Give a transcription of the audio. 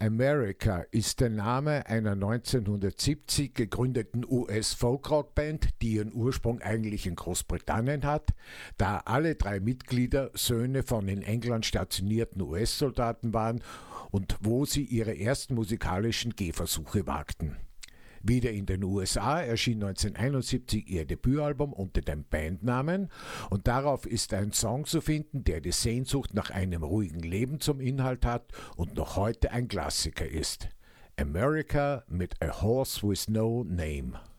America ist der Name einer 1970 gegründeten US-Folkrock-Band, die ihren Ursprung eigentlich in Großbritannien hat, da alle 3 Mitglieder Söhne von in England stationierten US-Soldaten waren und wo sie ihre ersten musikalischen Gehversuche wagten. Wieder in den USA erschien 1971 ihr Debütalbum unter dem Bandnamen und darauf ist ein Song zu finden, der die Sehnsucht nach einem ruhigen Leben zum Inhalt hat und noch heute ein Klassiker ist. America mit A Horse with No Name.